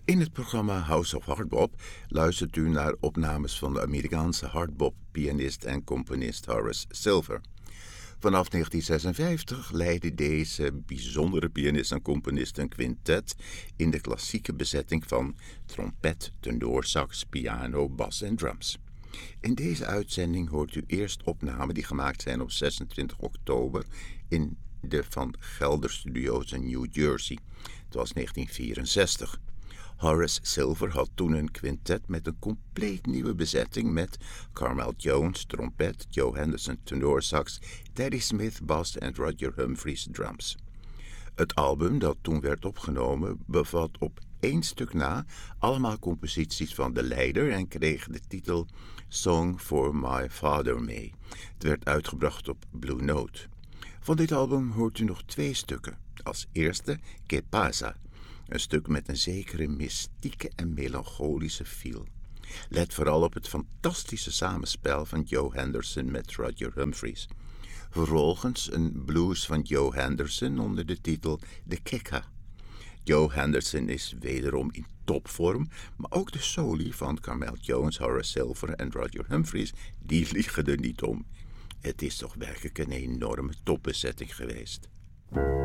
In het programma House of Hardbop luistert u naar opnames van de Amerikaanse hardbop-pianist en componist Horace Silver. Vanaf 1956 leidde deze bijzondere pianist en componist een quintet in de klassieke bezetting van trompet, tenorsax, piano, bas en drums. In deze uitzending hoort u eerst opnamen die gemaakt zijn op 26 oktober in de Van Gelder Studios in New Jersey. Het was 1964. Horace Silver had toen een quintet met een compleet nieuwe bezetting met Carmel Jones, trompet, Joe Henderson, tenorsax, Teddy Smith, bas en Roger Humphries, drums. Het album dat toen werd opgenomen bevat op één stuk na allemaal composities van de leider en kreeg de titel Song for My Father mee. Het werd uitgebracht op Blue Note. Van dit album hoort u nog 2 stukken. Als eerste Que Pasa, een stuk met een zekere mystieke en melancholische feel. Let vooral op het fantastische samenspel van Joe Henderson met Roger Humphries. Vervolgens een blues van Joe Henderson onder de titel De Kika. Joe Henderson is wederom in topvorm, maar ook de soli van Carmel Jones, Horace Silver en Roger Humphries, die liegen er niet om. Het is toch werkelijk een enorme topbezetting geweest.